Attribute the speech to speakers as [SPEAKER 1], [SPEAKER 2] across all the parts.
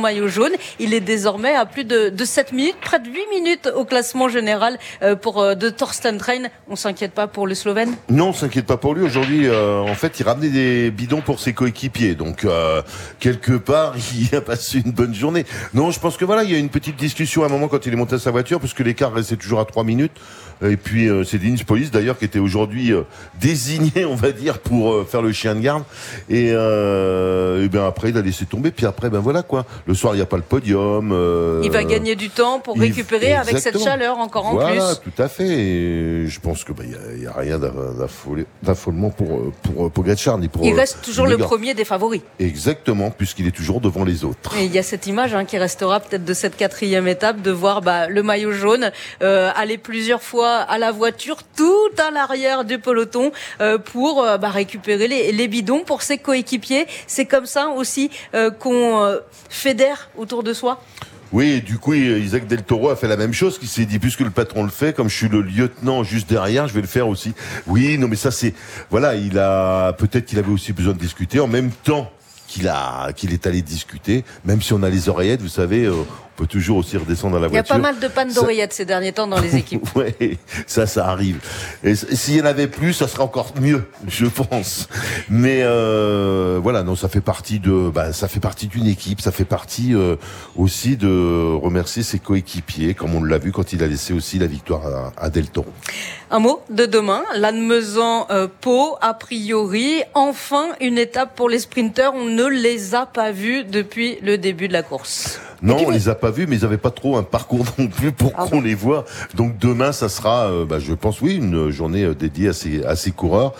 [SPEAKER 1] maillot jaune. Il est désormais à plus de 7 minutes, près de 8 minutes au classement général de Thorsten Trein. On s'inquiète pas pour le Slovène ?
[SPEAKER 2] Non, on s'inquiète pas pour lui. Aujourd'hui, en fait, il ramenait des bidons pour ses coéquipiers. Donc, quelque part, il a passé une bonne journée. Non, je pense que voilà, il y a une petite discussion à un moment quand il est monté à sa voiture, parce que l'écart restait toujours à 3 minutes. Et puis, c'est Denis Police, d'ailleurs, qui était aujourd'hui désigné, on va dire, pour faire le chien de garde. Et bien après, il a laissé tomber. Puis après, ben voilà quoi. Le soir, il n'y a pas le podium.
[SPEAKER 1] Il va gagner du temps pour récupérer avec cette chaleur encore en plus.
[SPEAKER 2] Voilà, tout à fait. Et je pense que il y a rien d'affolement pour Pogačar ni pour.
[SPEAKER 1] Il reste toujours le premier des favoris.
[SPEAKER 2] Exactement, puisqu'il est toujours devant les autres.
[SPEAKER 1] Et il y a cette image qui restera peut-être de cette 4e étape, de voir le maillot jaune aller plusieurs fois à la voiture, tout à l'arrière du peloton, pour récupérer les bidons pour ses coéquipiers. C'est comme ça aussi qu'on fédère autour de soi.
[SPEAKER 2] Oui, et du coup, Isaac Del Toro a fait la même chose, qui s'est dit, puisque le patron le fait, comme je suis le lieutenant juste derrière, je vais le faire aussi. Oui, non, mais ça c'est, voilà, peut-être qu'il avait aussi besoin de discuter en même temps qu'il est allé discuter, même si on a les oreillettes, vous savez, on peut toujours aussi redescendre à la voiture.
[SPEAKER 1] Il y a pas mal de pannes d'oreillettes ces derniers temps dans les équipes.
[SPEAKER 2] Ouais, ça arrive. Et s'il y en avait plus, ça serait encore mieux, je pense. Mais voilà, non, ça fait partie d'une équipe, ça fait partie aussi de remercier ses coéquipiers, comme on l'a vu quand il a laissé aussi la victoire à Del Toro.
[SPEAKER 1] Un mot de demain, Lannemezan-Pau, a priori, enfin une étape pour les sprinteurs. On ne les a pas vus depuis le début de la course.
[SPEAKER 2] Non, on les a pas vus, mais ils avaient pas trop un parcours non plus pour qu'on les voit. Donc demain, ça sera, je pense, une journée dédiée à ces coureurs.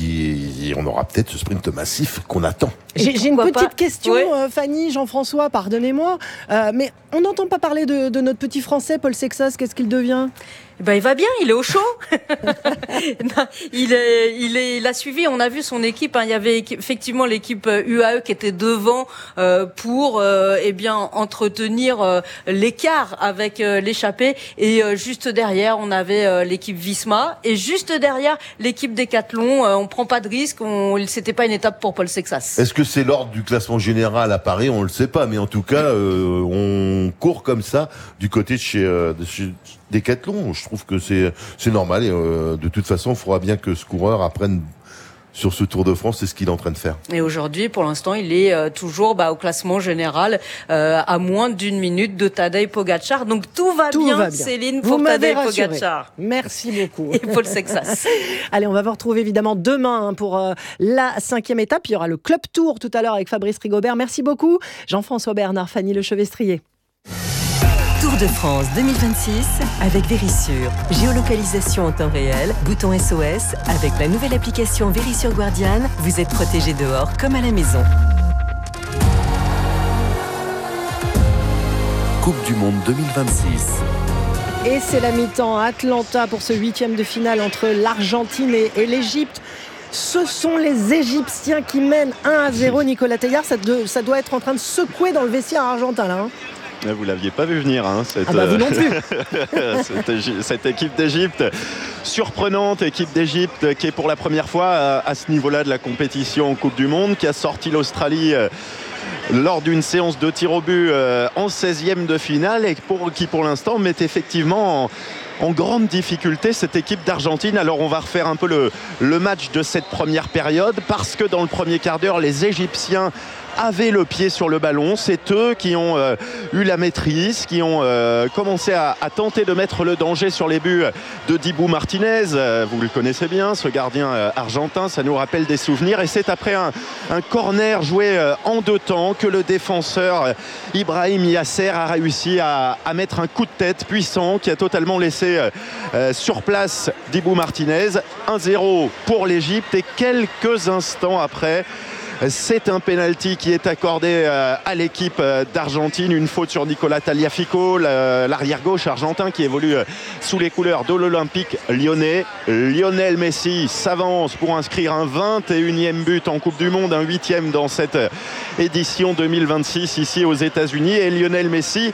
[SPEAKER 2] On aura peut-être ce sprint massif qu'on attend.
[SPEAKER 3] J'ai une petite question, Fanny, Jean-François, pardonnez-moi, mais on n'entend pas parler de notre petit Français, Paul Sexas. Qu'est-ce qu'il devient ?
[SPEAKER 1] Il va bien, il est au chaud. Il a suivi, on a vu son équipe, il y avait effectivement l'équipe UAE qui était devant pour entretenir l'écart avec l'échappée, et juste derrière on avait l'équipe Visma, et juste derrière l'équipe Decathlon. On prend pas de risque, c'était pas une étape pour Paul Sexas.
[SPEAKER 2] Est-ce que c'est l'ordre du classement général à Paris ? On le sait pas, mais en tout cas on court comme ça du côté de chez Decathlon. Je trouve que c'est normal, et de toute façon il faudra bien que ce coureur apprenne sur ce Tour de France, c'est ce qu'il est en train de faire.
[SPEAKER 1] Et aujourd'hui, pour l'instant, il est toujours au classement général, à moins d'une minute de Tadej Pogačar. Donc tout va bien, Céline, pour Tadej Pogačar.
[SPEAKER 3] Merci beaucoup.
[SPEAKER 1] Et Paul Sexas.
[SPEAKER 3] Allez, on va vous retrouver évidemment demain pour la 5e étape. Il y aura le Club Tour tout à l'heure avec Fabrice Rigobert. Merci beaucoup. Jean-François Bernard, Fanny Lechevestrier.
[SPEAKER 4] Tour de France 2026 avec Verisure. Géolocalisation en temps réel, bouton SOS. Avec la nouvelle application Verisure Guardian, vous êtes protégé dehors comme à la maison.
[SPEAKER 5] Coupe du Monde 2026.
[SPEAKER 3] Et c'est la mi-temps à Atlanta pour ce 8e de finale entre l'Argentine et l'Égypte. Ce sont les Égyptiens qui mènent 1-0. Nicolas Teilhard, ça doit être en train de secouer dans le vestiaire argentin là.
[SPEAKER 6] Vous ne l'aviez pas vu venir,
[SPEAKER 3] vous non plus.
[SPEAKER 6] cette équipe d'Égypte, surprenante équipe d'Égypte qui est pour la première fois à ce niveau-là de la compétition en Coupe du Monde, qui a sorti l'Australie lors d'une séance de tir au but en 16e de finale, et qui pour l'instant met effectivement en grande difficulté cette équipe d'Argentine. Alors on va refaire un peu le match de cette première période, parce que dans le premier quart d'heure, les Égyptiens avaient le pied sur le ballon. C'est eux qui ont eu la maîtrise, qui ont commencé à tenter de mettre le danger sur les buts de Dibu Martinez. Vous le connaissez bien, ce gardien argentin, ça nous rappelle des souvenirs. Et c'est après un corner joué en 2 temps que le défenseur Ibrahim Yasser a réussi à mettre un coup de tête puissant qui a totalement laissé sur place Dibu Martinez. 1-0 pour l'Égypte, et quelques instants après, c'est un penalty qui est accordé à l'équipe d'Argentine. Une faute sur Nicolas Tagliafico, l'arrière-gauche argentin qui évolue sous les couleurs de l'Olympique lyonnais. Lionel Messi s'avance pour inscrire un 21e but en Coupe du Monde, un 8e dans cette édition 2026 ici aux États-Unis. Et Lionel Messi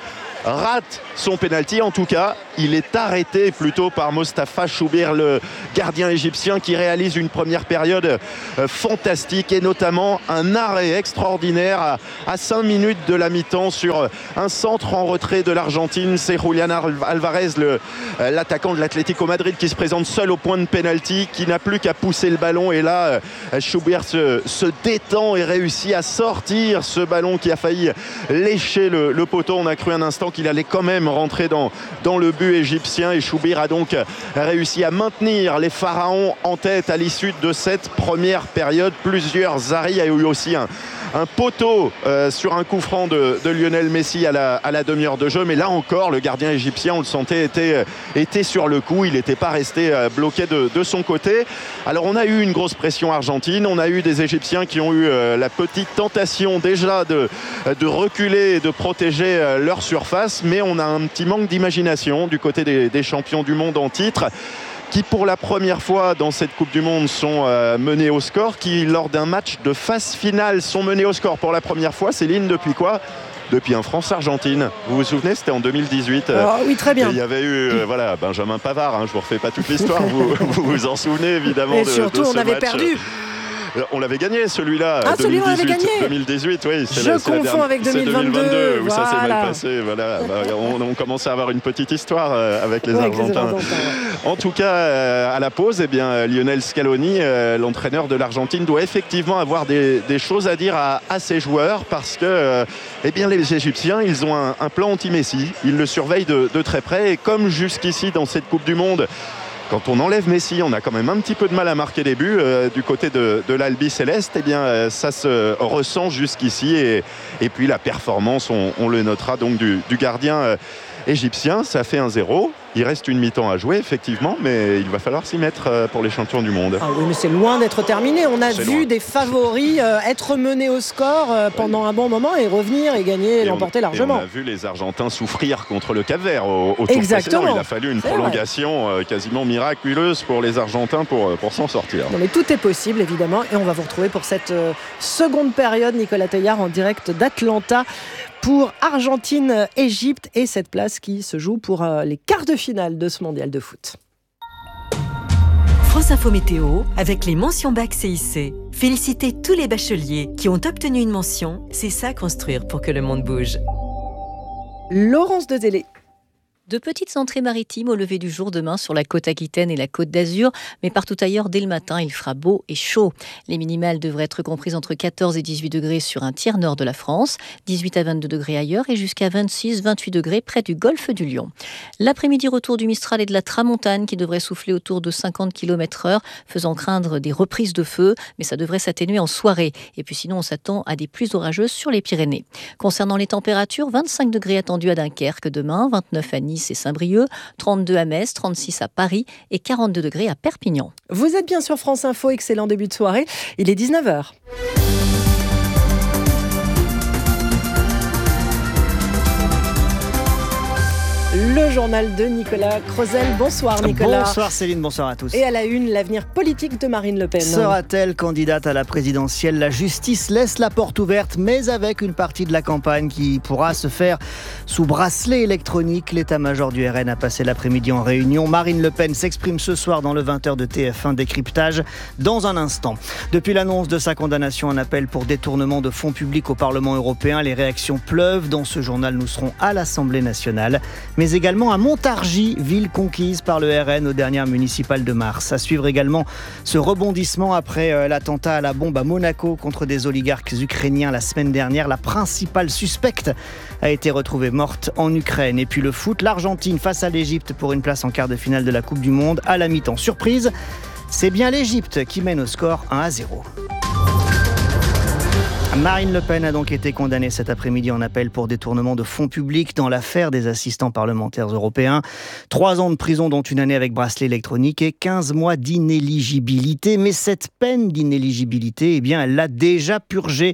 [SPEAKER 6] rate son pénalty. En tout cas, il est arrêté plutôt par Mostafa Choubir, le gardien égyptien, qui réalise une première période fantastique et notamment un arrêt extraordinaire à 5 minutes de la mi-temps sur un centre en retrait de l'Argentine. C'est Julián Alvarez, l'attaquant de l'Atlético Madrid, qui se présente seul au point de pénalty, qui n'a plus qu'à pousser le ballon. Et là, Choubir se détend et réussit à sortir ce ballon qui a failli lécher le poteau. On a cru un instant qu'il allait quand même rentrer dans le but égyptien, et Choubir a donc réussi à maintenir les Pharaons en tête à l'issue de cette première période. Plusieurs arrêts, il y a eu aussi un poteau sur un coup franc de Lionel Messi à la demi-heure de jeu, mais là encore le gardien égyptien, on le sentait, était sur le coup, il n'était pas resté bloqué de son côté. Alors on a eu une grosse pression argentine, on a eu des Égyptiens qui ont eu la petite tentation déjà de reculer et de protéger leur surface, mais on a un petit manque d'imagination du côté des champions du monde en titre, qui pour la première fois dans cette Coupe du Monde sont menés au score, qui lors d'un match de phase finale sont menés au score pour la première fois. Céline, depuis quoi ? Depuis un France-Argentine. Vous vous souvenez, c'était en 2018.
[SPEAKER 3] Oui, très bien.
[SPEAKER 6] Il y avait eu Benjamin Pavard, je ne vous refais pas toute l'histoire, vous vous en souvenez évidemment.
[SPEAKER 3] Et surtout,
[SPEAKER 6] de ce
[SPEAKER 3] on avait
[SPEAKER 6] match.
[SPEAKER 3] perdu.
[SPEAKER 6] On l'avait gagné celui-là.
[SPEAKER 3] Ah, celui-là, on l'avait gagné.
[SPEAKER 6] 2018, oui.
[SPEAKER 3] Je confonds avec 2022.
[SPEAKER 6] Où ça s'est mal passé. Voilà. On commençait à avoir une petite histoire avec les Argentins. En tout cas, à la pause, Lionel Scaloni, l'entraîneur de l'Argentine, doit effectivement avoir des choses à dire à ses joueurs, parce que les Égyptiens, ils ont un plan anti-Messi. Ils le surveillent de très près. Et comme jusqu'ici dans cette Coupe du Monde, quand on enlève Messi, on a quand même un petit peu de mal à marquer des buts du côté de l'Albi Céleste. Ça se ressent jusqu'ici. Et puis la performance, on le notera donc du gardien égyptien. Ça fait 1-0. Il reste une mi-temps à jouer, effectivement, mais il va falloir s'y mettre pour les champions du monde.
[SPEAKER 3] Ah oui, mais c'est loin d'être terminé. On a vu des favoris être menés au score pendant un bon moment et revenir et gagner et l'emporter largement.
[SPEAKER 6] On a vu les Argentins souffrir contre le Cap-Vert au tour
[SPEAKER 3] Exactement.
[SPEAKER 6] précédent. Il a fallu une prolongation quasiment miraculeuse pour les Argentins pour s'en sortir.
[SPEAKER 3] Non, mais tout est possible, évidemment, et on va vous retrouver pour cette seconde période, Nicolas Teilhard, en direct d'Atlanta, pour Argentine-Égypte, et cette place qui se joue pour les quarts de finale de ce mondial de foot.
[SPEAKER 4] France Info Météo avec les mentions bac CIC. Félicitez tous les bacheliers qui ont obtenu une mention. C'est ça, construire pour que le monde bouge.
[SPEAKER 3] Laurence Dezélé.
[SPEAKER 7] De petites entrées maritimes au lever du jour demain sur la côte Aquitaine et la côte d'Azur, mais partout ailleurs, dès le matin, il fera beau et chaud. Les minimales devraient être comprises entre 14 et 18 degrés sur un tiers nord de la France, 18 à 22 degrés ailleurs et jusqu'à 26-28 degrés près du golfe du Lion. L'après-midi, retour du Mistral et de la Tramontane qui devrait souffler autour de 50 km/h, faisant craindre des reprises de feu, mais ça devrait s'atténuer en soirée. Et puis sinon, on s'attend à des pluies orageuses sur les Pyrénées. Concernant les températures, 25 degrés attendus à Dunkerque demain, 29 à Nice et Saint-Brieuc, 32 à Metz, 36 à Paris et 42 degrés à Perpignan.
[SPEAKER 3] Vous êtes bien sur France Info, excellent début de soirée. Il est 19h. Le journal de Nicolas Crozel. Bonsoir Nicolas.
[SPEAKER 8] Bonsoir Céline, bonsoir à tous.
[SPEAKER 3] Et à la une, l'avenir politique de Marine Le Pen.
[SPEAKER 8] Sera-t-elle candidate à la présidentielle ? La justice laisse la porte ouverte, mais avec une partie de la campagne qui pourra se faire sous bracelet électronique. L'état-major du RN a passé l'après-midi en réunion. Marine Le Pen s'exprime ce soir dans le 20h de TF1 décryptage dans un instant. Depuis l'annonce de sa condamnation, un appel pour détournement de fonds publics au Parlement européen. Les réactions pleuvent. Dans ce journal, nous serons à l'Assemblée nationale, mais également à Montargis, ville conquise par le RN aux dernières municipales de mars. À suivre également ce rebondissement après l'attentat à la bombe à Monaco contre des oligarques ukrainiens la semaine dernière. La principale suspecte a été retrouvée morte en Ukraine. Et puis le foot, l'Argentine face à l'Égypte pour une place en quart de finale de la Coupe du Monde. À la mi-temps, surprise, c'est bien l'Égypte qui mène au score 1-0. Marine Le Pen a donc été condamnée cet après-midi en appel pour détournement de fonds publics dans l'affaire des assistants parlementaires européens. 3 ans de prison, dont une année avec bracelet électronique et 15 mois d'inéligibilité. Mais cette peine d'inéligibilité, elle l'a déjà purgée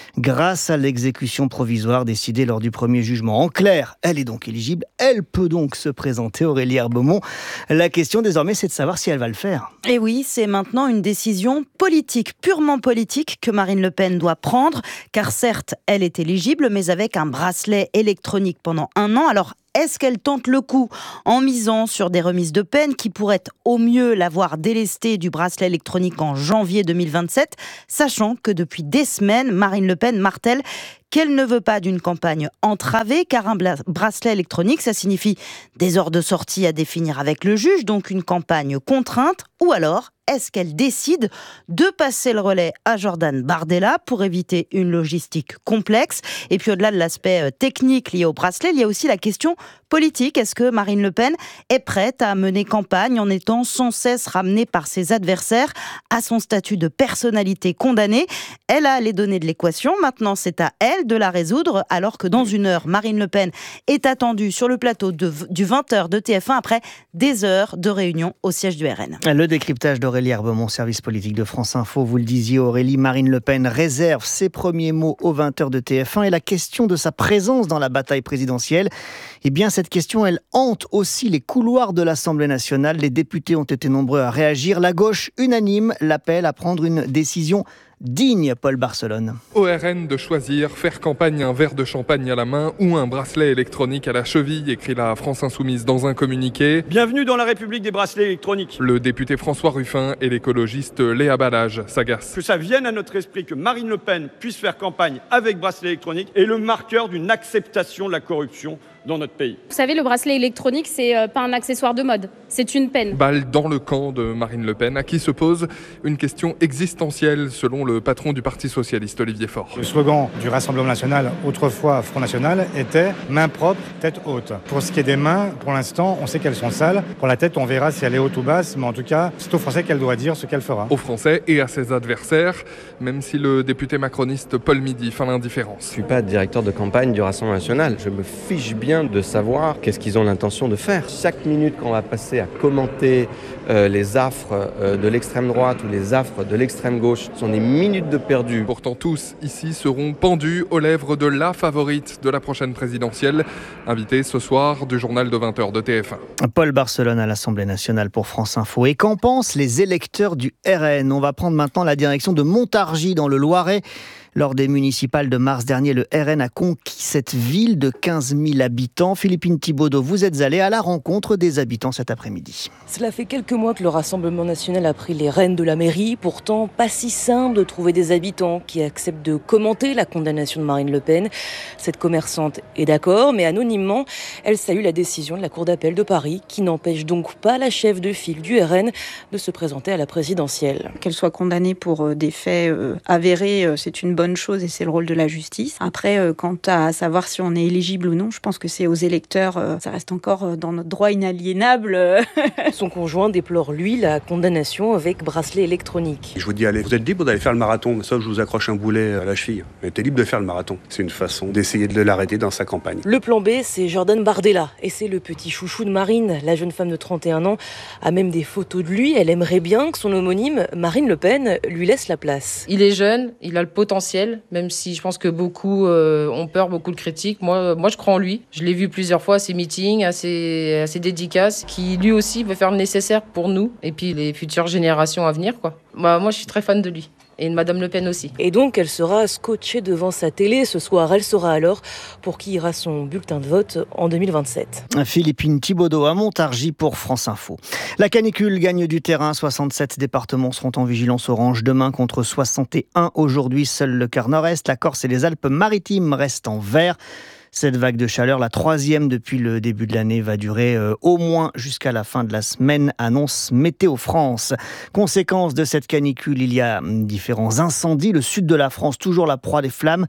[SPEAKER 8] grâce à l'exécution provisoire décidée lors du premier jugement. En clair, elle est donc éligible, elle peut donc se présenter, Aurélie Herbemont. La question désormais, c'est de savoir si elle va le faire.
[SPEAKER 9] Et oui, c'est maintenant une décision politique, purement politique, que Marine Le Pen doit prendre, car certes, elle est éligible, mais avec un bracelet électronique pendant 1 an. Alors, est-ce qu'elle tente le coup en misant sur des remises de peine qui pourraient au mieux l'avoir délestée du bracelet électronique en janvier 2027, sachant que depuis des semaines, Marine Le Pen martèle qu'elle ne veut pas d'une campagne entravée, car un bracelet électronique, ça signifie des heures de sortie à définir avec le juge, donc une campagne contrainte, ou alors est-ce qu'elle décide de passer le relais à Jordan Bardella pour éviter une logistique complexe? Et puis au-delà de l'aspect technique lié au bracelet, il y a aussi la question politique. Est-ce que Marine Le Pen est prête à mener campagne en étant sans cesse ramenée par ses adversaires à son statut de personnalité condamnée? Elle a les données de l'équation, maintenant c'est à elle de la résoudre, alors que dans 1 heure, Marine Le Pen est attendue sur le plateau du 20h de TF1 après des heures de réunion au siège du RN.
[SPEAKER 8] Le décryptage d'Aurélie Herbemont, service politique de France Info. Vous le disiez Aurélie, Marine Le Pen réserve ses premiers mots aux 20h de TF1 et la question de sa présence dans la bataille présidentielle, eh bien cette question, elle hante aussi les couloirs de l'Assemblée nationale. Les députés ont été nombreux à réagir. La gauche unanime l'appelle à prendre une décision digne, Paul Barcelone.
[SPEAKER 10] Au RN de choisir, faire campagne un verre de champagne à la main ou un bracelet électronique à la cheville, écrit la France Insoumise dans un communiqué.
[SPEAKER 11] Bienvenue dans la République des bracelets électroniques.
[SPEAKER 10] Le député François Ruffin et l'écologiste Léa Balage s'agacent.
[SPEAKER 11] Que ça vienne à notre esprit que Marine Le Pen puisse faire campagne avec bracelet électronique est le marqueur d'une acceptation de la corruption dans notre pays.
[SPEAKER 12] Vous savez, le bracelet électronique, c'est pas un accessoire de mode, c'est une peine.
[SPEAKER 10] Balle dans le camp de Marine Le Pen, à qui se pose une question existentielle, selon le patron du Parti Socialiste, Olivier Faure.
[SPEAKER 13] Le slogan du Rassemblement National, autrefois Front National, était « main propre, tête haute ». Pour ce qui est des mains, pour l'instant, on sait qu'elles sont sales. Pour la tête, on verra si elle est haute ou basse, mais en tout cas, c'est aux Français qu'elle doit dire ce qu'elle fera.
[SPEAKER 10] Aux Français et à ses adversaires, même si le député macroniste Paul Midi feint l'indifférence.
[SPEAKER 14] Je ne suis pas directeur de campagne du Rassemblement National. Je me fiche bien de savoir qu'est-ce qu'ils ont l'intention de faire. Chaque minute qu'on va passer à commenter les affres de l'extrême droite ou les affres de l'extrême gauche sont des minutes de perdu.
[SPEAKER 10] Pourtant tous ici seront pendus aux lèvres de la favorite de la prochaine présidentielle, invitée ce soir du journal de 20h de TF1.
[SPEAKER 8] Paul Barcelone à l'Assemblée nationale pour France Info. Et qu'en pensent les électeurs du RN? On va prendre maintenant la direction de Montargis dans le Loiret. Lors des municipales de mars dernier, le RN a conquis cette ville de 15 000 habitants. Philippine Thibaudot, vous êtes allée à la rencontre des habitants cet après-midi.
[SPEAKER 15] Cela fait quelques mois que le Rassemblement national a pris les rênes de la mairie. Pourtant, pas si simple de trouver des habitants qui acceptent de commenter la condamnation de Marine Le Pen. Cette commerçante est d'accord, mais anonymement, elle salue la décision de la Cour d'appel de Paris, qui n'empêche donc pas la chef de file du RN de se présenter à la présidentielle.
[SPEAKER 16] Qu'elle soit condamnée pour des faits avérés, c'est une bonne chose et c'est le rôle de la justice. Après, quant à savoir si on est éligible ou non, je pense que c'est aux électeurs, ça reste encore dans notre droit inaliénable.
[SPEAKER 15] Son conjoint déplore, lui, la condamnation avec bracelet électronique.
[SPEAKER 17] Je vous dis, allez, vous êtes libre d'aller faire le marathon, mais sauf que je vous accroche un boulet à la cheville. Mais t'es libre de faire le marathon. C'est une façon d'essayer de l'arrêter dans sa campagne.
[SPEAKER 15] Le plan B, c'est Jordan Bardella. Et c'est le petit chouchou de Marine. La jeune femme de 31 ans a même des photos de lui. Elle aimerait bien que son homonyme, Marine Le Pen, lui laisse la place.
[SPEAKER 18] Il est jeune, il a le potentiel, même si je pense que beaucoup ont peur, beaucoup de critiques. Moi, je crois en lui. Je l'ai vu plusieurs fois à ses meetings, à ses dédicaces, qui lui aussi veut faire le nécessaire pour nous et puis les futures générations à venir, quoi. Moi, je suis très fan de lui. Et de Madame Le Pen aussi.
[SPEAKER 15] Et donc, elle sera scotchée devant sa télé ce soir. Elle saura alors pour qui ira son bulletin de vote en 2027.
[SPEAKER 8] Philippine Thibaudot à Montargis pour France Info. La canicule gagne du terrain. 67 départements seront en vigilance orange demain contre 61 aujourd'hui. Seul le quart nord-est, la Corse et les Alpes-Maritimes restent en vert. Cette vague de chaleur, la 3e depuis le début de l'année, va durer au moins jusqu'à la fin de la semaine, annonce Météo France. Conséquence de cette canicule, il y a différents incendies. Le sud de la France, toujours la proie des flammes.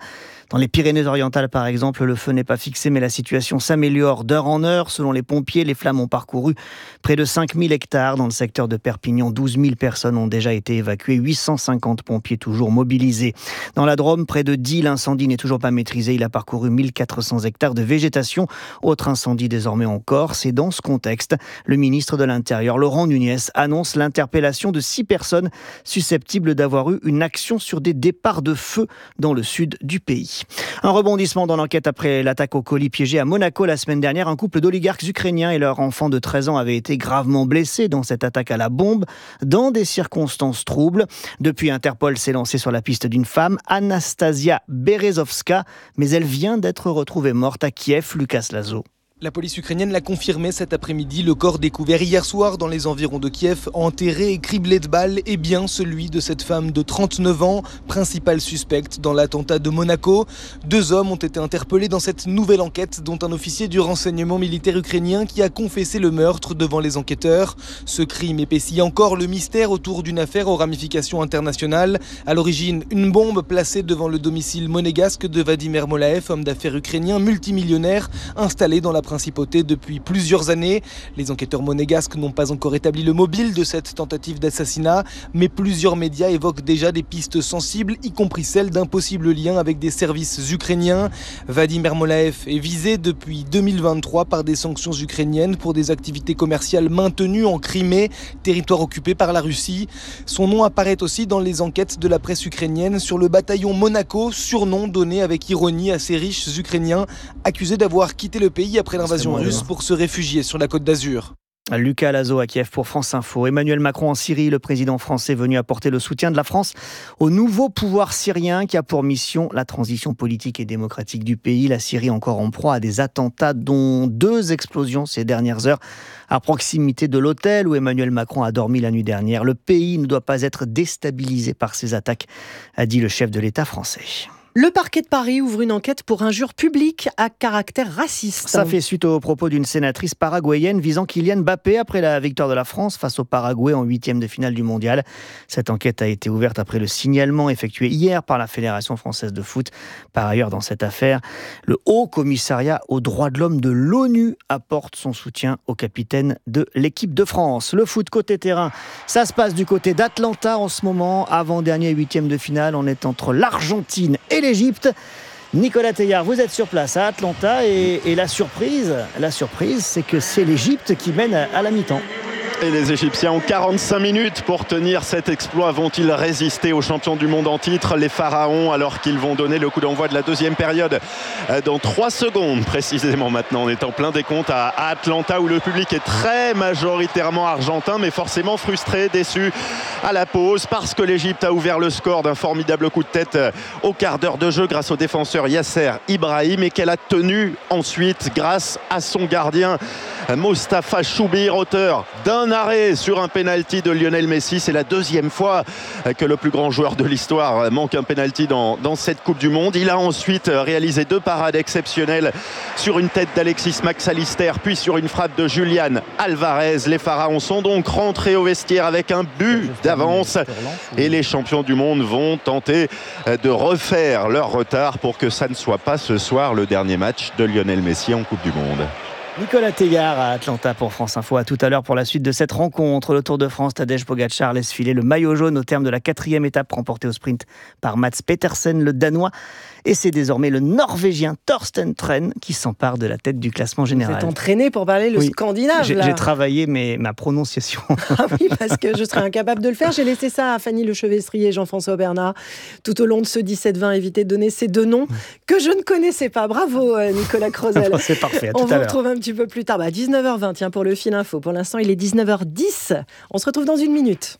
[SPEAKER 8] Dans les Pyrénées-Orientales, par exemple, le feu n'est pas fixé, mais la situation s'améliore d'heure en heure. Selon les pompiers, les flammes ont parcouru près de 5000 hectares. Dans le secteur de Perpignan, 12 000 personnes ont déjà été évacuées, 850 pompiers toujours mobilisés. Dans la Drôme, près de 10, l'incendie n'est toujours pas maîtrisé. Il a parcouru 1400 hectares de végétation. Autre incendie désormais en Corse. Et dans ce contexte, le ministre de l'Intérieur, Laurent Nunez, annonce l'interpellation de 6 personnes susceptibles d'avoir eu une action sur des départs de feu dans le sud du pays. Un rebondissement dans l'enquête après l'attaque au colis piégé à Monaco la semaine dernière. Un couple d'oligarques ukrainiens et leur enfant de 13 ans avaient été gravement blessés dans cette attaque à la bombe, dans des circonstances troubles. Depuis, Interpol s'est lancé sur la piste d'une femme, Anastasia Berezovska, mais elle vient d'être retrouvée morte à Kiev. Lucas Lazo.
[SPEAKER 19] La police ukrainienne l'a confirmé cet après-midi. Le corps découvert hier soir dans les environs de Kiev, enterré et criblé de balles, est bien celui de cette femme de 39 ans, principale suspecte dans l'attentat de Monaco. 2 hommes ont été interpellés dans cette nouvelle enquête, dont un officier du renseignement militaire ukrainien qui a confessé le meurtre devant les enquêteurs. Ce crime épaissit encore le mystère autour d'une affaire aux ramifications internationales. À l'origine, une bombe placée devant le domicile monégasque de Vadimir Molaev, homme d'affaires ukrainien multimillionnaire, installé dans la principauté depuis plusieurs années. Les enquêteurs monégasques n'ont pas encore établi le mobile de cette tentative d'assassinat, mais plusieurs médias évoquent déjà des pistes sensibles, y compris celle d'un possible lien avec des services ukrainiens. Vadimir Molaev est visé depuis 2023 par des sanctions ukrainiennes pour des activités commerciales maintenues en Crimée, territoire occupé par la Russie. Son nom apparaît aussi dans les enquêtes de la presse ukrainienne sur le bataillon Monaco, surnom donné avec ironie à ces riches Ukrainiens accusés d'avoir quitté le pays après l'invasion russe pour se réfugier sur la Côte d'Azur.
[SPEAKER 8] Lucas Lazo à Kiev pour France Info. Emmanuel Macron en Syrie, le président français venu apporter le soutien de la France au nouveau pouvoir syrien qui a pour mission la transition politique et démocratique du pays. La Syrie encore en proie à des attentats, dont 2 explosions ces dernières heures à proximité de l'hôtel où Emmanuel Macron a dormi la nuit dernière. Le pays ne doit pas être déstabilisé par ces attaques, a dit le chef de l'État français.
[SPEAKER 3] Le parquet de Paris ouvre une enquête pour injures publiques à caractère raciste.
[SPEAKER 8] Ça fait suite aux propos d'une sénatrice paraguayenne visant Kylian Mbappé après la victoire de la France face au Paraguay en 8e de finale du mondial. Cette enquête a été ouverte après le signalement effectué hier par la Fédération française de foot. Par ailleurs, dans cette affaire, le Haut Commissariat aux droits de l'homme de l'ONU apporte son soutien au capitaine de l'équipe de France. Le foot côté terrain, ça se passe du côté d'Atlanta en ce moment. Avant-dernier 8e de finale, on est entre l'Argentine et l'Égypte. Nicolas Teilhard, vous êtes sur place à Atlanta et la surprise, c'est que c'est l'Égypte qui mène à la mi-temps.
[SPEAKER 6] Et les Égyptiens ont 45 minutes pour tenir cet exploit. Vont-ils résister aux champions du monde en titre, les Pharaons, alors qu'ils vont donner le coup d'envoi de la deuxième période dans 3 secondes précisément maintenant. On est en plein décompte à Atlanta où le public est très majoritairement argentin, mais forcément frustré, déçu à la pause parce que l'Égypte a ouvert le score d'un formidable coup de tête au quart d'heure de jeu grâce au défenseur Yasser Ibrahim et qu'elle a tenu ensuite grâce à son gardien Mostafa Choubir, auteur d'un arrêt sur un pénalty de Lionel Messi. C'est la 2e fois que le plus grand joueur de l'histoire manque un pénalty dans cette Coupe du Monde. Il a ensuite réalisé 2 parades exceptionnelles sur une tête d'Alexis Max Allister puis sur une frappe de Julian Alvarez. Les Pharaons sont donc rentrés au vestiaire avec un but d'avance et les champions du monde vont tenter de refaire leur retard pour que ça ne soit pas ce soir le dernier match de Lionel Messi en Coupe du Monde.
[SPEAKER 8] Nicolas Teilhard à Atlanta pour France Info. À tout à l'heure pour la suite de cette rencontre. Le Tour de France, Tadej Pogačar laisse filer le maillot jaune au terme de la 4e étape remportée au sprint par Mats Petersen, le Danois. Et c'est désormais le Norvégien Thorsten Tren qui s'empare de la tête du classement général.
[SPEAKER 3] Vous êtes entraîné pour parler le scandinave.
[SPEAKER 8] J'ai travaillé ma prononciation.
[SPEAKER 3] Ah oui, parce que je serais incapable de le faire. J'ai laissé ça à Fanny Lechevesserie et Jean-François Bernard tout au long de ce 17-20. Évitez de donner ces 2 noms que je ne connaissais pas. Bravo Nicolas Crozel.
[SPEAKER 8] C'est parfait, à tout
[SPEAKER 3] On
[SPEAKER 8] à
[SPEAKER 3] vous
[SPEAKER 8] l'heure.
[SPEAKER 3] retrouve un petit peu plus tard, 19h20, tiens, pour le fil info. Pour l'instant, il est 19h10. On se retrouve dans 1 minute.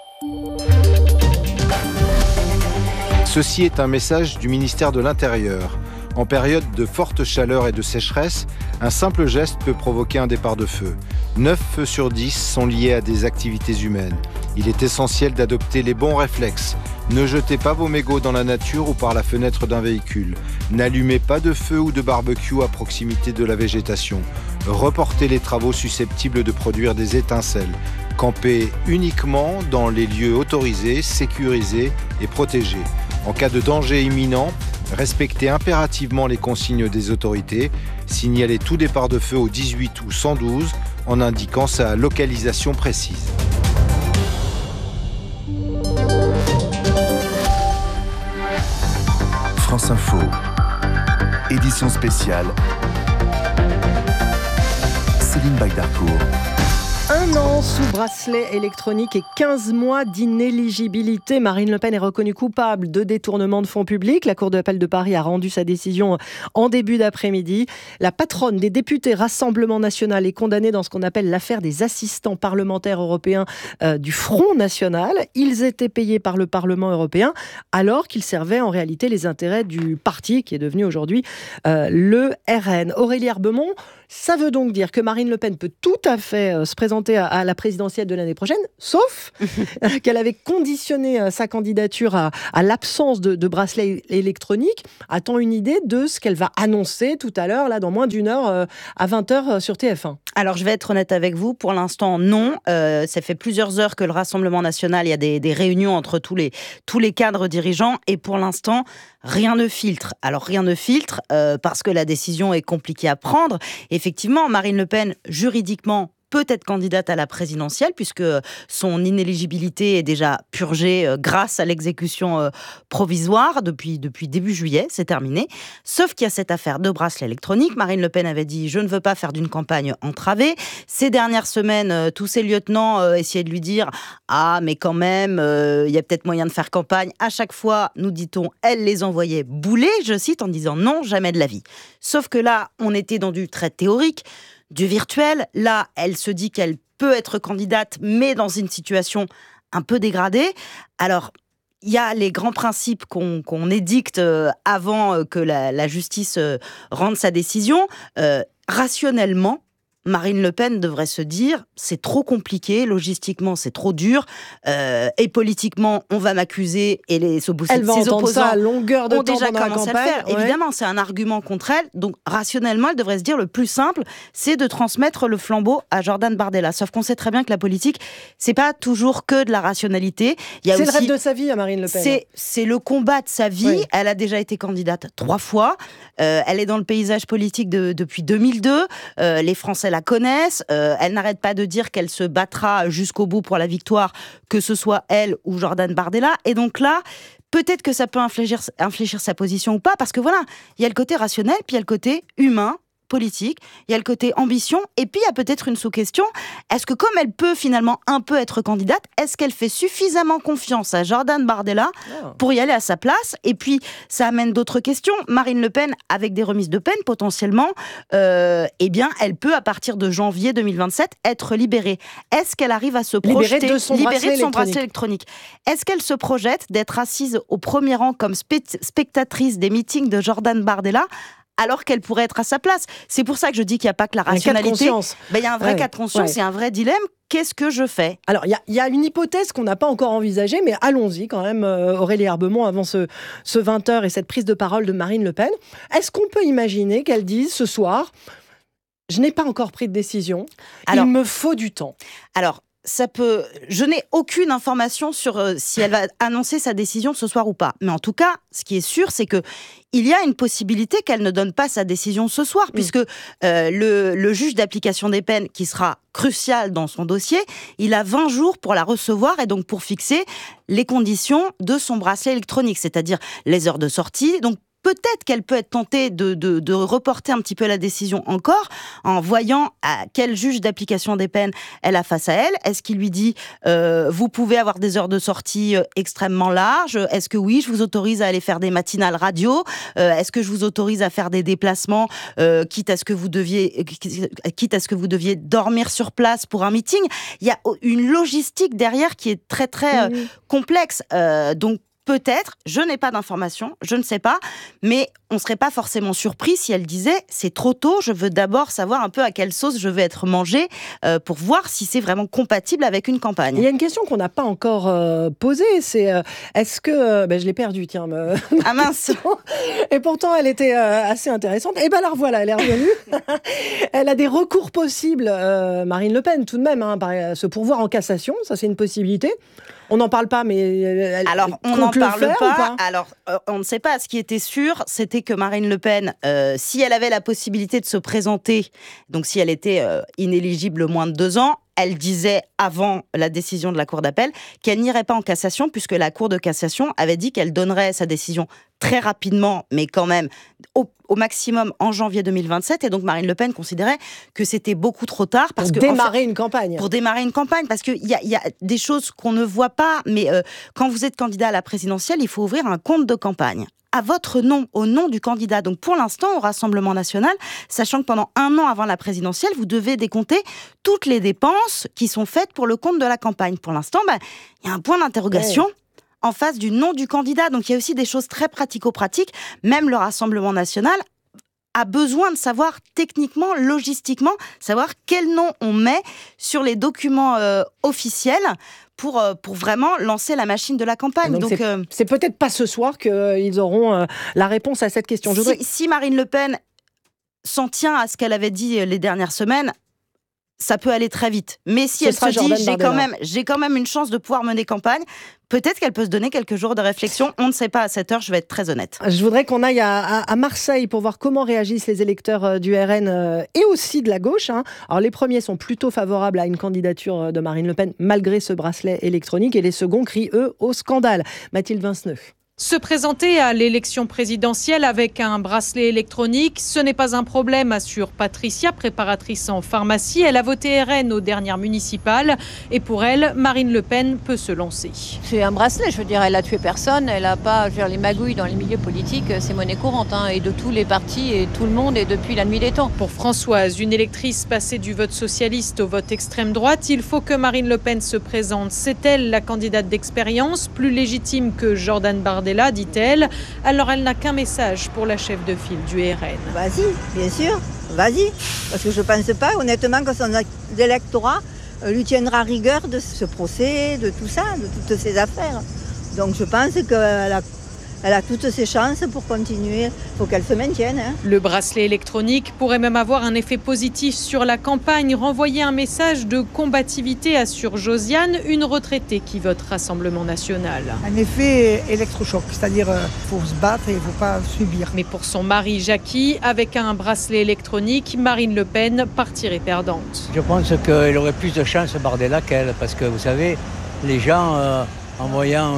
[SPEAKER 20] Ceci est un message du ministère de l'Intérieur. En période de forte chaleur et de sécheresse, un simple geste peut provoquer un départ de feu. 9 feux sur 10 sont liés à des activités humaines. Il est essentiel d'adopter les bons réflexes. Ne jetez pas vos mégots dans la nature ou par la fenêtre d'un véhicule. N'allumez pas de feu ou de barbecue à proximité de la végétation. Reportez les travaux susceptibles de produire des étincelles. Campez uniquement dans les lieux autorisés, sécurisés et protégés. En cas de danger imminent, respectez impérativement les consignes des autorités. Signalez tout départ de feu au 18 ou 112 en indiquant sa localisation précise.
[SPEAKER 5] France Info, édition spéciale, Céline Bagdarcourt.
[SPEAKER 3] 1 an sous bracelet électronique et 15 mois d'inéligibilité. Marine Le Pen est reconnue coupable de détournement de fonds publics. La Cour d'appel de Paris a rendu sa décision en début d'après-midi. La patronne des députés Rassemblement National est condamnée dans ce qu'on appelle l'affaire des assistants parlementaires européens du Front National. Ils étaient payés par le Parlement européen alors qu'ils servaient en réalité les intérêts du parti qui est devenu aujourd'hui le RN. Aurélie Herbemont, ça veut donc dire que Marine Le Pen peut tout à fait se présenter à la présidentielle de l'année prochaine, sauf qu'elle avait conditionné sa candidature à l'absence de bracelet électronique. A-t-on une idée de ce qu'elle va annoncer tout à l'heure, là, dans moins d'une heure, à 20h sur TF1 ?
[SPEAKER 9] Alors, je vais être honnête avec vous. Pour l'instant, non. Ça fait plusieurs heures que le Rassemblement National, il y a des réunions entre tous les cadres dirigeants. Et pour l'instant, rien ne filtre. Alors, rien ne filtre parce que la décision est compliquée à prendre. Effectivement, Marine Le Pen, juridiquement, peut être candidate à la présidentielle puisque son inéligibilité est déjà purgée grâce à l'exécution provisoire depuis début juillet, c'est terminé. Sauf qu'il y a cette affaire de bracelet électronique. Marine Le Pen avait dit « je ne veux pas faire d'une campagne entravée ». Ces dernières semaines, tous ses lieutenants essayaient de lui dire « ah mais quand même, il y a peut-être moyen de faire campagne ». À chaque fois, nous dit-on, elle les envoyait bouler, je cite, en disant « non, jamais de la vie ». Sauf que là, on était dans du très théorique, du virtuel. Là, elle se dit qu'elle peut être candidate, mais dans une situation un peu dégradée. Alors, il y a les grands principes qu'on édicte avant que la justice rende sa décision. Rationnellement, Marine Le Pen devrait se dire « c'est trop compliqué, logistiquement c'est trop dur, et politiquement on va m'accuser et ses opposants
[SPEAKER 3] ça à longueur de
[SPEAKER 9] ont
[SPEAKER 3] temps
[SPEAKER 9] déjà
[SPEAKER 3] pendant
[SPEAKER 9] commencé
[SPEAKER 3] la
[SPEAKER 9] à le faire ».
[SPEAKER 3] campagne.
[SPEAKER 9] Évidemment, c'est un argument contre elle, donc rationnellement elle devrait se dire le plus simple, c'est de transmettre le flambeau à Jordan Bardella. Sauf qu'on sait très bien que la politique, c'est pas toujours que de la rationalité.
[SPEAKER 3] C'est le rêve de sa vie à Marine Le Pen.
[SPEAKER 9] C'est le combat de sa vie. Oui. Elle a déjà été candidate 3 fois. Elle est dans le paysage politique depuis 2002. Les Français la connaissent. Elle n'arrête pas de dire qu'elle se battra jusqu'au bout pour la victoire, que ce soit elle ou Jordan Bardella. Et donc là, peut-être que ça peut infléchir sa position ou pas, parce que voilà, il y a le côté rationnel, puis il y a le côté humain, politique, il y a le côté ambition, et puis il y a peut-être une sous-question. Est-ce que comme elle peut finalement un peu être candidate, est-ce qu'elle fait suffisamment confiance à Jordan Bardella pour y aller à sa place ? Et puis, ça amène d'autres questions. Marine Le Pen, avec des remises de peine potentiellement, eh bien, elle peut, à partir de janvier 2027, être libérée. Est-ce qu'elle arrive à se projeter
[SPEAKER 3] libérée de son bracelet
[SPEAKER 9] électronique ? Est-ce qu'elle se projette d'être assise au premier rang comme spectatrice des meetings de Jordan Bardella alors qu'elle pourrait être à sa place? C'est pour ça que je dis qu'il n'y a pas que la rationalité. Il y a un vrai cas de conscience et un vrai dilemme. Qu'est-ce que je fais ?
[SPEAKER 3] Alors, il y a une hypothèse qu'on n'a pas encore envisagée, mais allons-y quand même, Aurélie Herbemont, avant ce 20h et cette prise de parole de Marine Le Pen. Est-ce qu'on peut imaginer qu'elle dise ce soir « je n'ai pas encore pris de décision, il me faut du temps ».
[SPEAKER 9] Alors, je n'ai aucune information sur si elle va annoncer sa décision ce soir ou pas. Mais en tout cas, ce qui est sûr, c'est que il y a une possibilité qu'elle ne donne pas sa décision ce soir, puisque le juge d'application des peines, qui sera crucial dans son dossier, il a 20 jours pour la recevoir et donc pour fixer les conditions de son bracelet électronique, c'est-à-dire les heures de sortie. Donc, peut-être qu'elle peut être tentée de reporter un petit peu la décision encore en voyant à quel juge d'application des peines elle a face à elle. Est-ce qu'il lui dit vous pouvez avoir des heures de sortie extrêmement larges ? Est-ce que oui, je vous autorise à aller faire des matinales radio ? Est-ce que je vous autorise à faire des déplacements quitte à ce que vous deviez dormir sur place pour un meeting ? Il y a une logistique derrière qui est très très complexe. Donc peut-être, je n'ai pas d'informations, je ne sais pas, mais on ne serait pas forcément surpris si elle disait « c'est trop tôt, je veux d'abord savoir un peu à quelle sauce je vais être mangée pour voir si c'est vraiment compatible avec une campagne ».
[SPEAKER 3] Il y a une question qu'on n'a pas encore posée, c'est est-ce que... je l'ai perdue, tiens.
[SPEAKER 9] Ah mince.
[SPEAKER 3] Et pourtant, elle était assez intéressante. Et la revoilà, elle est revenue. Elle a des recours possibles, Marine Le Pen, tout de même, ce pourvoir en cassation, ça c'est une possibilité. On n'en parle pas, mais
[SPEAKER 9] alors on n'en parle pas. Alors on ne sait pas. Ce qui était sûr, c'était que Marine Le Pen, si elle avait la possibilité de se présenter, donc si elle était inéligible moins de 2 ans, elle disait avant la décision de la Cour d'appel qu'elle n'irait pas en cassation puisque la Cour de cassation avait dit qu'elle donnerait sa décision très rapidement, mais quand même au maximum en janvier 2027. Et donc Marine Le Pen considérait que c'était beaucoup trop tard.
[SPEAKER 3] Pour démarrer une campagne.
[SPEAKER 9] Pour démarrer une campagne, parce qu'il y a des choses qu'on ne voit pas, mais quand vous êtes candidat à la présidentielle, il faut ouvrir un compte de campagne à votre nom, au nom du candidat. Donc pour l'instant, au Rassemblement national, sachant que pendant 1 an avant la présidentielle, vous devez décompter toutes les dépenses qui sont faites pour le compte de la campagne. Pour l'instant, il y a un point d'interrogation en face du nom du candidat. Donc il y a aussi des choses très pratico-pratiques. Même le Rassemblement national a besoin de savoir techniquement, logistiquement, savoir quel nom on met sur les documents officiels pour vraiment lancer la machine de la campagne.
[SPEAKER 3] Donc c'est peut-être pas ce soir qu'ils auront la réponse à cette question.
[SPEAKER 9] Si Marine Le Pen s'en tient à ce qu'elle avait dit les dernières semaines, ça peut aller très vite. Mais si elle se dit, j'ai quand même une chance de pouvoir mener campagne, peut-être qu'elle peut se donner quelques jours de réflexion. On ne sait pas à cette heure, je vais être très honnête.
[SPEAKER 3] Je voudrais qu'on aille à Marseille pour voir comment réagissent les électeurs du RN et aussi de la gauche. Alors les premiers sont plutôt favorables à une candidature de Marine Le Pen malgré ce bracelet électronique et les seconds crient, eux, au scandale. Mathilde Vinceneux.
[SPEAKER 21] Se présenter à l'élection présidentielle avec un bracelet électronique, ce n'est pas un problème, assure Patricia, préparatrice en pharmacie. Elle a voté RN aux dernières municipales et pour elle, Marine Le Pen peut se lancer.
[SPEAKER 22] C'est un bracelet, je veux dire, elle a tué personne, elle n'a pas, les magouilles dans les milieux politiques, c'est monnaie courante et de tous les partis et tout le monde et depuis la nuit des temps.
[SPEAKER 21] Pour Françoise, une électrice passée du vote socialiste au vote extrême droite, il faut que Marine Le Pen se présente. C'est elle la candidate d'expérience, plus légitime que Jordan Bardella, dit-elle. Alors elle n'a qu'un message pour la chef de file du RN.
[SPEAKER 23] Vas-y, bien sûr, vas-y. Parce que je ne pense pas, honnêtement, que son électorat lui tiendra rigueur de ce procès, de tout ça, de toutes ces affaires. Donc je pense qu'elle a toutes ses chances pour continuer. Il faut qu'elle se maintienne.
[SPEAKER 21] Le bracelet électronique pourrait même avoir un effet positif sur la campagne, renvoyer un message de combativité, assure Josiane, une retraitée qui vote Rassemblement national.
[SPEAKER 24] Un effet électrochoc, c'est-à-dire il faut se battre et il ne faut pas subir.
[SPEAKER 21] Mais pour son mari Jackie, avec un bracelet électronique, Marine Le Pen partirait perdante.
[SPEAKER 25] Je pense qu'il aurait plus de chance Bardella qu'elle, parce que vous savez, les gens... en voyant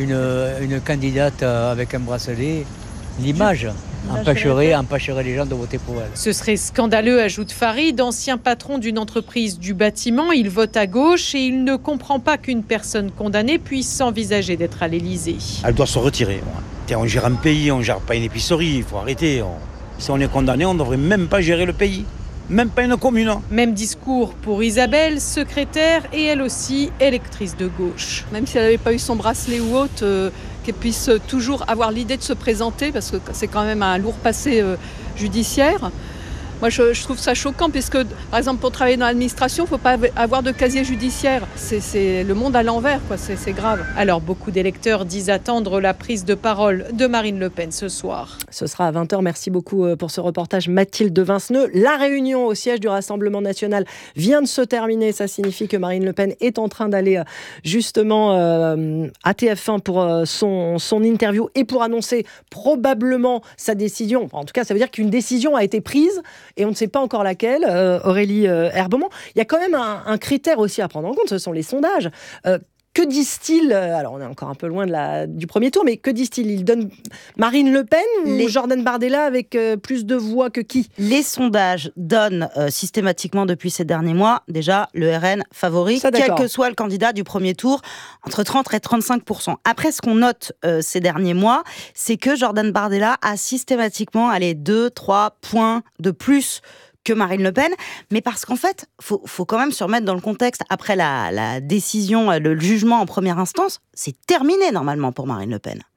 [SPEAKER 25] une candidate avec un bracelet, l'image empêcherait les gens de voter pour elle.
[SPEAKER 21] Ce serait scandaleux, ajoute Farid, ancien patron d'une entreprise du bâtiment. Il vote à gauche et il ne comprend pas qu'une personne condamnée puisse envisager d'être à l'Élysée.
[SPEAKER 26] Elle doit se retirer. On gère un pays, on ne gère pas une épicerie, il faut arrêter. Si on est condamné, on ne devrait même pas gérer le pays. Même pas une commune.
[SPEAKER 21] Même discours pour Isabelle, secrétaire et elle aussi électrice de gauche.
[SPEAKER 27] Même si elle n'avait pas eu son bracelet ou autre, qu'elle puisse toujours avoir l'idée de se présenter, parce que c'est quand même un lourd passé judiciaire. Moi, je trouve ça choquant, puisque, par exemple, pour travailler dans l'administration, il ne faut pas avoir de casier judiciaire. C'est le monde à l'envers, quoi. C'est grave.
[SPEAKER 21] Alors, beaucoup d'électeurs disent attendre la prise de parole de Marine Le Pen ce soir.
[SPEAKER 3] Ce sera à 20h. Merci beaucoup pour ce reportage, Mathilde Vinceneux. La réunion au siège du Rassemblement national vient de se terminer. Ça signifie que Marine Le Pen est en train d'aller justement à TF1 pour son interview et pour annoncer probablement sa décision. En tout cas, ça veut dire qu'une décision a été prise. Et on ne sait pas encore laquelle, Aurélie Herbemont. Il y a quand même un critère aussi à prendre en compte, ce sont les sondages. Que disent-ils, alors on est encore un peu loin du premier tour, mais que disent-ils? Ils donnent Marine Le Pen ou Jordan Bardella avec plus de voix que qui?
[SPEAKER 9] Les sondages donnent systématiquement depuis ces derniers mois, déjà, le RN favori, quel que soit le candidat du premier tour, entre 30 et 35%. Après, ce qu'on note ces derniers mois, c'est que Jordan Bardella a systématiquement 2-3 points de plus que Marine Le Pen, mais parce qu'en fait, faut quand même se remettre dans le contexte. Après la décision, le jugement en première instance, c'est terminé normalement pour Marine Le Pen.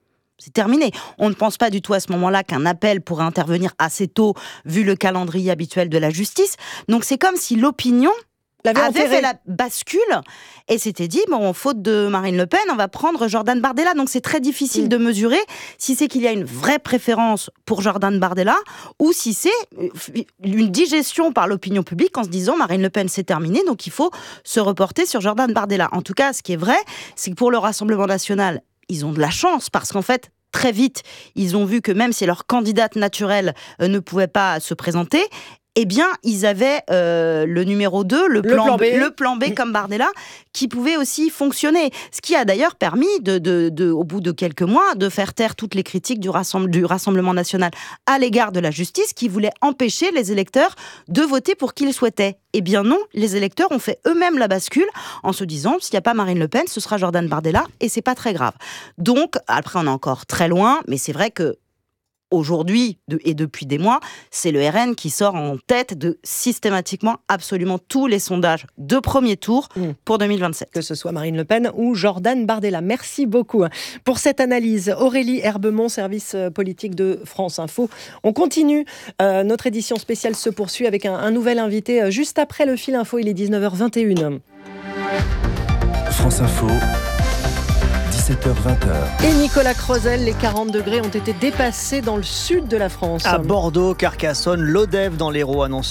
[SPEAKER 9] C'est terminé. On ne pense pas du tout à ce moment-là qu'un appel pourrait intervenir assez tôt, vu le calendrier habituel de la justice. Donc c'est comme si l'opinion avait fait la bascule et s'était dit, faute de Marine Le Pen, on va prendre Jordan Bardella. Donc c'est très difficile de mesurer si c'est qu'il y a une vraie préférence pour Jordan Bardella ou si c'est une digestion par l'opinion publique en se disant Marine Le Pen c'est terminé, donc il faut se reporter sur Jordan Bardella. En tout cas, ce qui est vrai, c'est que pour le Rassemblement national, ils ont de la chance parce qu'en fait, très vite, ils ont vu que même si leur candidate naturelle ne pouvait pas se présenter, eh bien, ils avaient le numéro 2, le plan B comme Bardella, qui pouvait aussi fonctionner. Ce qui a d'ailleurs permis, au bout de quelques mois, de faire taire toutes les critiques du Rassemblement national à l'égard de la justice, qui voulait empêcher les électeurs de voter pour qui ils souhaitaient. Eh bien non, les électeurs ont fait eux-mêmes la bascule en se disant, s'il n'y a pas Marine Le Pen, ce sera Jordan Bardella, et c'est pas très grave. Donc, après, on est encore très loin, mais c'est vrai que aujourd'hui, et depuis des mois, c'est le RN qui sort en tête de systématiquement absolument tous les sondages de premier tour pour 2027.
[SPEAKER 3] Que ce soit Marine Le Pen ou Jordan Bardella. Merci beaucoup pour cette analyse. Aurélie Herbemont, service politique de France Info. On continue. Notre édition spéciale se poursuit avec un nouvel invité juste après le fil info. Il est 19h21.
[SPEAKER 5] France Info. 17h-20h.
[SPEAKER 3] Et Nicolas Crozel, les 40 degrés ont été dépassés dans le sud de la France.
[SPEAKER 8] À Bordeaux, Carcassonne, l'Odève dans l'Hérault annonce